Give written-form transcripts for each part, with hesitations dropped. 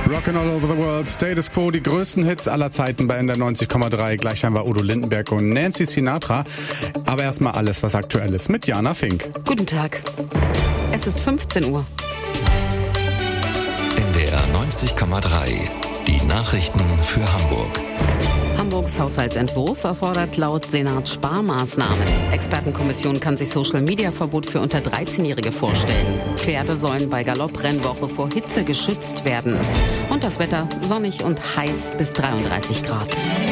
Rockin' all over the world, Status Quo, die größten Hits aller Zeiten bei NDR 90,3. Gleich haben wir Udo Lindenberg und Nancy Sinatra. Aber erstmal alles, was aktuell ist mit Jana Fink. Guten Tag. Es ist 15 Uhr. NDR 90,3. Die Nachrichten für Hamburg. Hamburgs Haushaltsentwurf erfordert laut Senat Sparmaßnahmen. Expertenkommission kann sich Social-Media-Verbot für unter 13-Jährige vorstellen. Pferde sollen bei Galopprennwoche vor Hitze geschützt werden. Und das Wetter sonnig und heiß bis 33 Grad.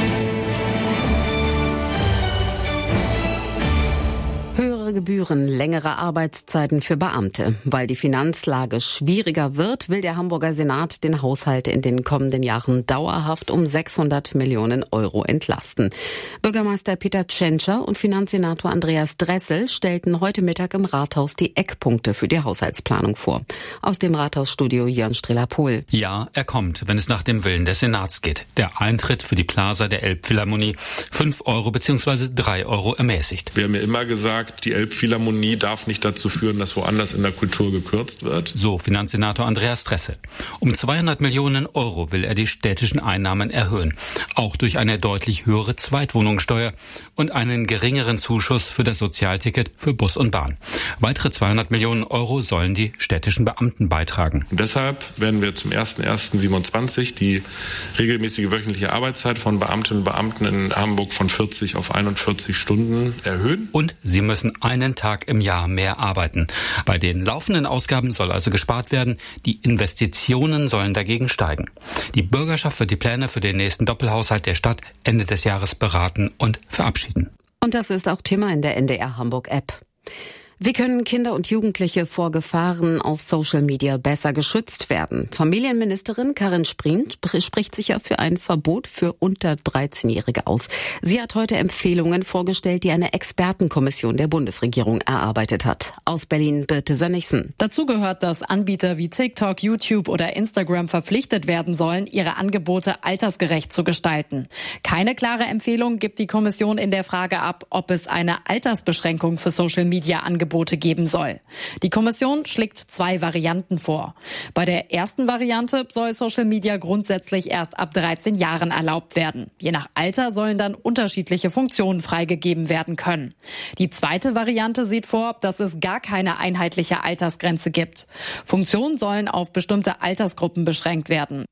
Höhere Gebühren, längere Arbeitszeiten für Beamte. Weil die Finanzlage schwieriger wird, will der Hamburger Senat den Haushalt in den kommenden Jahren dauerhaft um 600 Millionen Euro entlasten. Bürgermeister Peter Tschentscher und Finanzsenator Andreas Dressel stellten heute Mittag im Rathaus die Eckpunkte für die Haushaltsplanung vor. Aus dem Rathausstudio Jörn Strehler-Pohl. Ja, er kommt, wenn es nach dem Willen des Senats geht. Der Eintritt für die Plaza der Elbphilharmonie 5 Euro bzw. 3 Euro ermäßigt. Wir haben ja immer gesagt, die Elbphilharmonie darf nicht dazu führen, dass woanders in der Kultur gekürzt wird. So Finanzsenator Andreas Dressel. Um 200 Millionen Euro will er die städtischen Einnahmen erhöhen. Auch durch eine deutlich höhere Zweitwohnungssteuer und einen geringeren Zuschuss für das Sozialticket für Bus und Bahn. Weitere 200 Millionen Euro sollen die städtischen Beamten beitragen. Und deshalb werden wir zum 01.01.27 die regelmäßige wöchentliche Arbeitszeit von Beamtinnen und Beamten in Hamburg von 40 auf 41 Stunden erhöhen. Und sie müssen einen Tag im Jahr mehr arbeiten. Bei den laufenden Ausgaben soll also gespart werden. Die Investitionen sollen dagegen steigen. Die Bürgerschaft wird die Pläne für den nächsten Doppelhaushalt der Stadt Ende des Jahres beraten und verabschieden. Und das ist auch Thema in der NDR Hamburg App. Wie können Kinder und Jugendliche vor Gefahren auf Social Media besser geschützt werden? Familienministerin Karin Sprien spricht sich ja für ein Verbot für unter 13-Jährige aus. Sie hat heute Empfehlungen vorgestellt, die eine Expertenkommission der Bundesregierung erarbeitet hat. Aus Berlin Birte Sönnigsen. Dazu gehört, dass Anbieter wie TikTok, YouTube oder Instagram verpflichtet werden sollen, ihre Angebote altersgerecht zu gestalten. Keine klare Empfehlung gibt die Kommission in der Frage ab, ob es eine Altersbeschränkung für Social-Media-Angebote geben soll. Die Kommission schlägt 2 Varianten vor. Bei der ersten Variante soll Social Media grundsätzlich erst ab 13 Jahren erlaubt werden. Je nach Alter sollen dann unterschiedliche Funktionen freigegeben werden können. Die zweite Variante sieht vor, dass es gar keine einheitliche Altersgrenze gibt. Funktionen sollen auf bestimmte Altersgruppen beschränkt werden.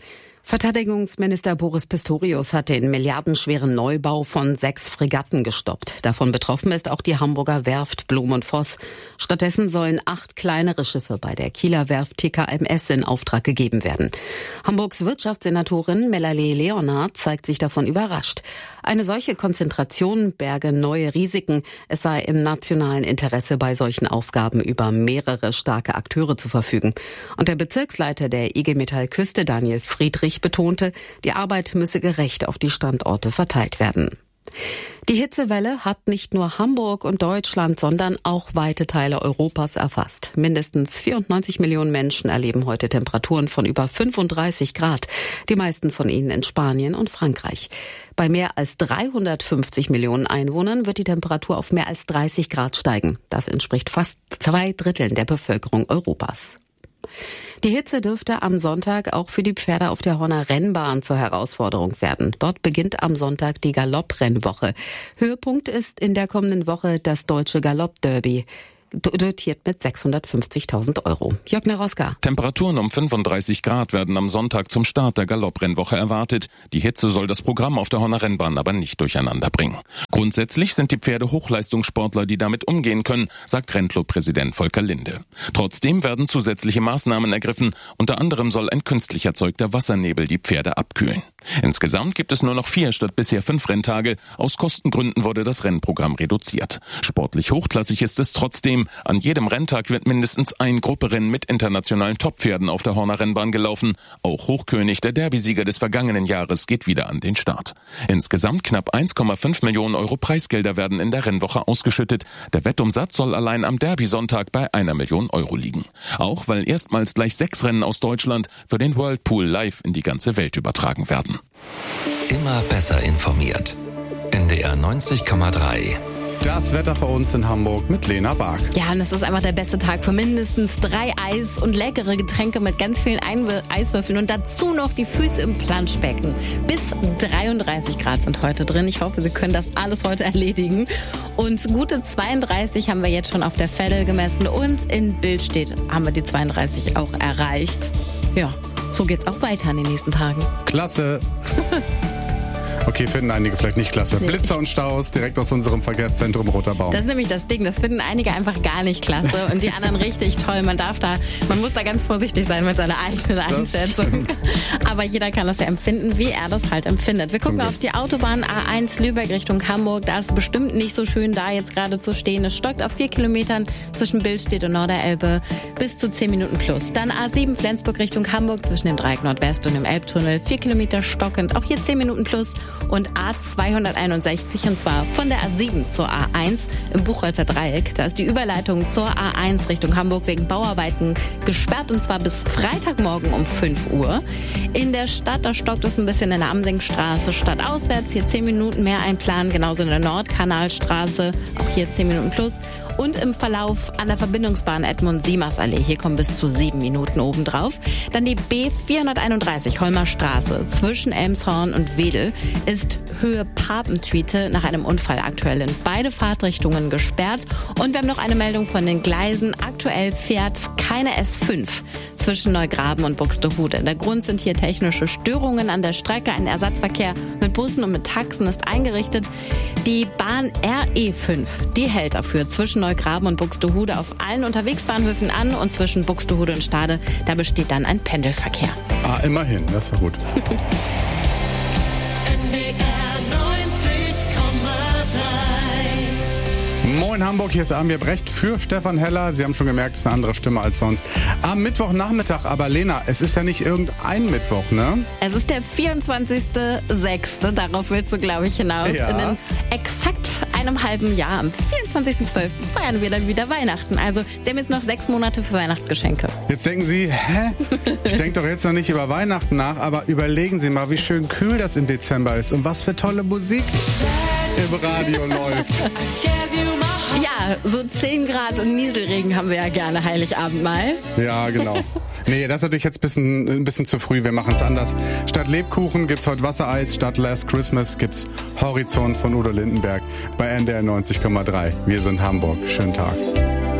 Verteidigungsminister Boris Pistorius hat den milliardenschweren Neubau von 6 Fregatten gestoppt. Davon betroffen ist auch die Hamburger Werft Blum und Voss. Stattdessen sollen 8 kleinere Schiffe bei der Kieler Werft TKMS in Auftrag gegeben werden. Hamburgs Wirtschaftssenatorin Melanie Leonhardt zeigt sich davon überrascht. Eine solche Konzentration berge neue Risiken. Es sei im nationalen Interesse, bei solchen Aufgaben über mehrere starke Akteure zu verfügen. Und der Bezirksleiter der IG Metall Küste, Daniel Friedrich, betonte, die Arbeit müsse gerecht auf die Standorte verteilt werden. Die Hitzewelle hat nicht nur Hamburg und Deutschland, sondern auch weite Teile Europas erfasst. Mindestens 94 Millionen Menschen erleben heute Temperaturen von über 35 Grad. Die meisten von ihnen in Spanien und Frankreich. Bei mehr als 350 Millionen Einwohnern wird die Temperatur auf mehr als 30 Grad steigen. Das entspricht fast 2 Dritteln der Bevölkerung Europas. Die Hitze dürfte am Sonntag auch für die Pferde auf der Horner Rennbahn zur Herausforderung werden. Dort beginnt am Sonntag die Galopprennwoche. Höhepunkt ist in der kommenden Woche das Deutsche Galoppderby, dotiert mit 650.000 Euro. Jörg Naroska. Temperaturen um 35 Grad werden am Sonntag zum Start der Galopprennwoche erwartet. Die Hitze soll das Programm auf der Horner Rennbahn aber nicht durcheinander bringen. Grundsätzlich sind die Pferde Hochleistungssportler, die damit umgehen können, sagt Rennclub-Präsident Volker Linde. Trotzdem werden zusätzliche Maßnahmen ergriffen. Unter anderem soll ein künstlich erzeugter Wassernebel die Pferde abkühlen. Insgesamt gibt es nur noch 4 statt bisher 5 Renntage. Aus Kostengründen wurde das Rennprogramm reduziert. Sportlich hochklassig ist es trotzdem. An jedem Renntag wird mindestens ein Grupperennen mit internationalen Top-Pferden auf der Horner Rennbahn gelaufen. Auch Hochkönig, der Derbysieger des vergangenen Jahres, geht wieder an den Start. Insgesamt knapp 1,5 Millionen Euro Preisgelder werden in der Rennwoche ausgeschüttet. Der Wettumsatz soll allein am Derby-Sonntag bei 1 Million Euro liegen. Auch weil erstmals gleich 6 Rennen aus Deutschland für den Whirlpool live in die ganze Welt übertragen werden. Immer besser informiert. NDR 90,3 Das Wetter für uns in Hamburg mit Lena Bark. Ja, und es ist einfach der beste Tag für mindestens 3 Eis und leckere Getränke mit ganz vielen Eiswürfeln und dazu noch die Füße im Planschbecken. Bis 33 Grad sind heute drin. Ich hoffe, Sie können das alles heute erledigen. Und gute 32 haben wir jetzt schon auf der Veddel gemessen und in Billstedt haben wir die 32 auch erreicht. Ja, so geht's auch weiter in den nächsten Tagen. Klasse. Okay, finden einige vielleicht nicht klasse. Nee. Blitzer und Staus direkt aus unserem Verkehrszentrum Roter Baum. Das ist nämlich das Ding, das finden einige einfach gar nicht klasse und die anderen richtig toll. Man muss da ganz vorsichtig sein mit seiner eigenen Einschätzung. Aber jeder kann das ja empfinden, wie er das halt empfindet. Wir gucken auf die Autobahn A1 Lübeck Richtung Hamburg. Da ist es bestimmt nicht so schön, da jetzt gerade zu stehen. Es stockt auf 4 Kilometern zwischen Billstedt und Norderelbe bis zu 10 Minuten plus. Dann A7 Flensburg Richtung Hamburg zwischen dem Dreieck Nordwest und dem Elbtunnel. 4 Kilometer stockend, auch hier 10 Minuten plus. Und A261 und zwar von der A7 zur A1 im Buchholzer Dreieck. Da ist die Überleitung zur A1 Richtung Hamburg wegen Bauarbeiten gesperrt und zwar bis Freitagmorgen um 5 Uhr. In der Stadt, da stockt es ein bisschen in der Amsingstraße stadtauswärts. Hier 10 Minuten mehr einplanen, genauso in der Nordkanalstraße, auch hier 10 Minuten plus. Und im Verlauf an der Verbindungsbahn Edmund-Siemers-Allee. Hier kommen bis zu 7 Minuten obendrauf. Dann die B431 Holmer Straße zwischen Elmshorn und Wedel ist Höhe Papentwiete nach einem Unfall aktuell in beide Fahrtrichtungen gesperrt. Und wir haben noch eine Meldung von den Gleisen. Aktuell fährt keine S5 zwischen Neugraben und Buxtehude. Der Grund sind hier technische Störungen an der Strecke. Ein Ersatzverkehr mit Bussen und mit Taxen ist eingerichtet. Die Bahn RE5, die hält dafür zwischen Neugraben und Buxtehude auf allen Unterwegsbahnhöfen an und zwischen Buxtehude und Stade, da besteht dann ein Pendelverkehr. Ah, immerhin, das ist ja gut. Moin Hamburg, hier ist Amir Brecht für Stefan Heller. Sie haben schon gemerkt, es ist eine andere Stimme als sonst. Am Mittwochnachmittag, aber Lena, es ist ja nicht irgendein Mittwoch, ne? Es ist der 24.06., darauf willst du, glaube ich, hinaus. Ja. In exakt einem halben Jahr, am 24.12. feiern wir dann wieder Weihnachten. Also, Sie haben jetzt noch 6 Monate für Weihnachtsgeschenke. Jetzt denken Sie, ich denke doch jetzt noch nicht über Weihnachten nach, aber überlegen Sie mal, wie schön kühl das im Dezember ist und was für tolle Musik im Radio läuft. Ja, so 10 Grad und Nieselregen haben wir ja gerne Heiligabend mal. Ja, genau. Nee, das ist natürlich jetzt ein bisschen zu früh. Wir machen es anders. Statt Lebkuchen gibt's heute Wassereis. Statt Last Christmas gibt's Horizont von Udo Lindenberg bei NDR 90,3. Wir sind Hamburg. Schönen Tag.